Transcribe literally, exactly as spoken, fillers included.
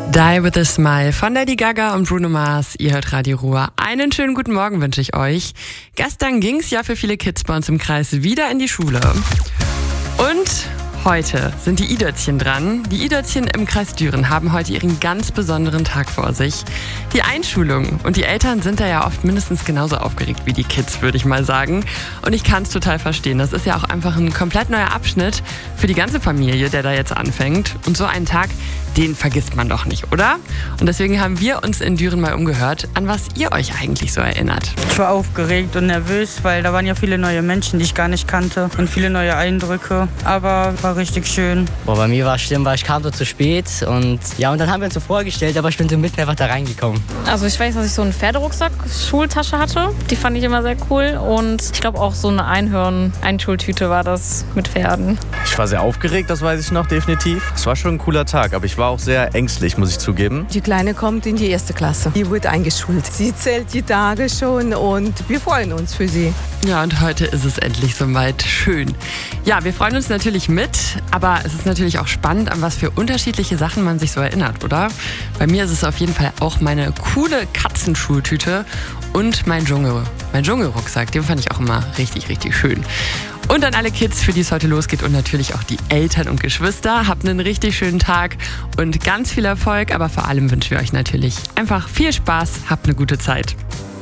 Die with a Smile von Lady Gaga und Bruno Mars. Ihr hört Radio Ruhr. Einen schönen guten Morgen wünsche ich euch. Gestern ging's ja für viele Kids bei uns im Kreis wieder in die Schule. Und heute sind die Idötzchen dran. Die Idötzchen im Kreis Düren haben heute ihren ganz besonderen Tag vor sich. Die Einschulung. Und die Eltern sind da ja oft mindestens genauso aufgeregt wie die Kids, würde ich mal sagen. Und ich kann es total verstehen. Das ist ja auch einfach ein komplett neuer Abschnitt für die ganze Familie, der da jetzt anfängt. Und so einen Tag, den vergisst man doch nicht, oder? Und deswegen haben wir uns in Düren mal umgehört, an was ihr euch eigentlich so erinnert. Ich war aufgeregt und nervös, weil da waren ja viele neue Menschen, die ich gar nicht kannte und viele neue Eindrücke. Aber war richtig schön. Boah, bei mir war es schlimm, weil ich kam so zu spät und ja, und dann haben wir uns so vorgestellt, aber ich bin so mitten einfach da reingekommen. Also ich weiß, dass ich so einen Pferderucksack, Schultasche hatte. Die fand ich immer sehr cool und ich glaube auch so eine Einhorn-Einschultüte war das mit Pferden. Ich war sehr aufgeregt, das weiß ich noch definitiv. Es war schon ein cooler Tag, aber ich war auch sehr ängstlich, muss ich zugeben. Die Kleine kommt in die erste Klasse. Die wird eingeschult. Sie zählt die Tage schon und wir freuen uns für sie. Ja, und heute ist es endlich soweit. Schön. Ja, wir freuen uns natürlich mit, aber es ist natürlich auch spannend, an was für unterschiedliche Sachen man sich so erinnert, oder? Bei mir ist es auf jeden Fall auch meine coole Katzenschultüte und mein Dschungel, mein Dschungelrucksack. Den fand ich auch immer richtig, richtig schön. Und an alle Kids, für die es heute losgeht und natürlich auch die Eltern und Geschwister. Habt einen richtig schönen Tag und ganz viel Erfolg, aber vor allem wünschen wir euch natürlich einfach viel Spaß, habt eine gute Zeit.